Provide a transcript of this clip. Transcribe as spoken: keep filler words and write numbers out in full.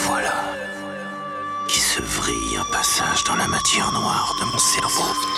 voilà qui se vrille un passage dans la matière noire de mon cerveau.